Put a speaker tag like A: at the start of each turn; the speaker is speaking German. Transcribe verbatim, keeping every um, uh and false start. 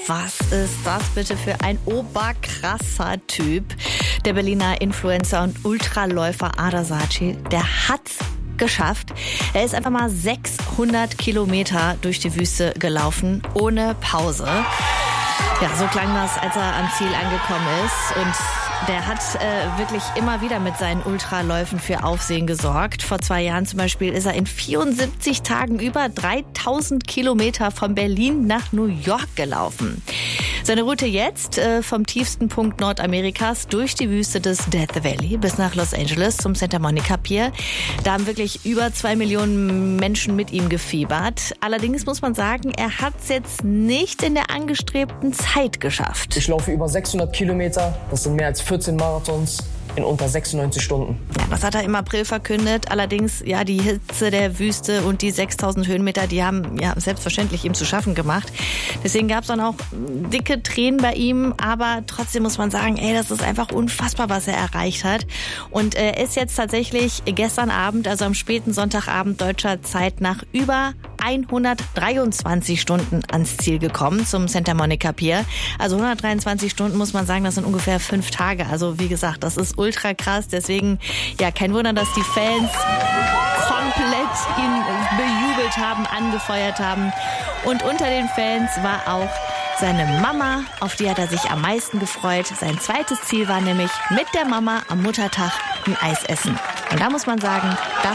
A: was ist das bitte für ein oberkrasser Typ? Der Berliner Influencer und Ultraläufer Ada Saatchi, der hat's geschafft. Er ist einfach mal sechshundert Kilometer durch die Wüste gelaufen, ohne Pause. Ja, so klang das, als er am Ziel angekommen ist. Und der hat äh, wirklich immer wieder mit seinen Ultraläufen für Aufsehen gesorgt. Vor zwei Jahren zum Beispiel ist er in vierundsiebzig Tagen über dreitausend Kilometer von Berlin nach New York gelaufen. Seine Route jetzt äh, vom tiefsten Punkt Nordamerikas durch die Wüste des Death Valley bis nach Los Angeles zum Santa Monica Pier. Da haben wirklich über zwei Millionen Menschen mit ihm gefiebert. Allerdings muss man sagen, er hat es jetzt nicht in der angestrebten Zeit geschafft.
B: Ich laufe über sechshundert Kilometer, das sind mehr als vierzehn Marathons in unter sechsundneunzig Stunden.
A: Ja, das hat er im April verkündet. Allerdings, ja, die Hitze der Wüste und die sechstausend Höhenmeter, die haben ja selbstverständlich ihm zu schaffen gemacht. Deswegen gab es dann auch dicke Tränen bei ihm. Aber trotzdem muss man sagen, ey, das ist einfach unfassbar, was er erreicht hat. Und er ist jetzt tatsächlich gestern Abend, also am späten Sonntagabend deutscher Zeit, nach über hundertdreiundzwanzig Stunden ans Ziel gekommen zum Santa Monica Pier. Also hundertdreiundzwanzig Stunden muss man sagen, das sind ungefähr fünf Tage. Also wie gesagt, das ist ultra krass. Deswegen, ja, kein Wunder, dass die Fans komplett ihn bejubelt haben, angefeuert haben. Und unter den Fans war auch seine Mama, auf die hat er sich am meisten gefreut. Sein zweites Ziel war nämlich mit der Mama am Muttertag ein Eis essen. Und da muss man sagen, das